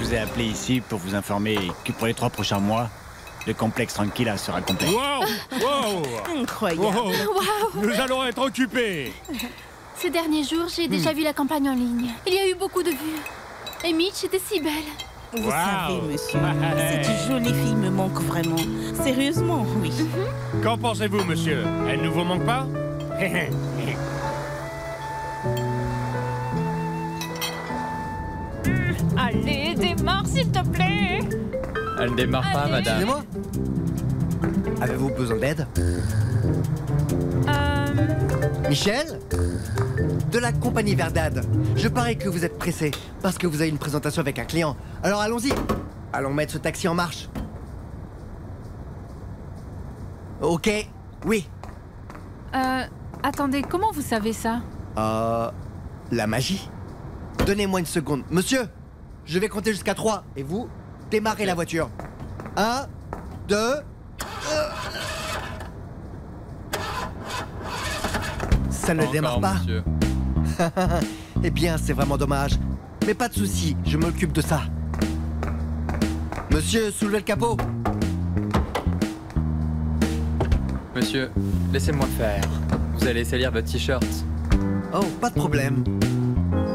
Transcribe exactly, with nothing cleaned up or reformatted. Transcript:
vous ai appelé ici pour vous informer que pour les trois prochains mois, le complexe Tranquilla sera complet. Wow, wow. Incroyable. Wow. Wow. Nous allons être occupés. Ces derniers jours, j'ai déjà vu la campagne en ligne. Il y a eu beaucoup de vues. Et Mitch était si belle. Vous Wow. savez, monsieur, cette jolie fille me manque vraiment. Sérieusement, oui. Qu'en pensez-vous, monsieur? Elle ne vous manque pas? Allez, démarre s'il te plaît. Elle ne démarre pas, Allez. madame. Excusez-moi. Avez-vous besoin d'aide? Euh... Michel? De la compagnie Verdad. Je parie que vous êtes pressé parce que vous avez une présentation avec un client. Alors allons-y. Allons mettre ce taxi en marche. Ok, oui. Euh... Attendez, comment vous savez ça? Euh... La magie. Donnez-moi une seconde. Monsieur, je vais compter jusqu'à trois. Et vous, démarrez la voiture. Un, deux... Ça ne Encore, démarre pas. monsieur. Eh bien, c'est vraiment dommage. Mais pas de souci, je m'occupe de ça. Monsieur, soulevez le capot. Monsieur, laissez-moi faire. Vous allez salir votre t-shirt. Oh, pas de problème.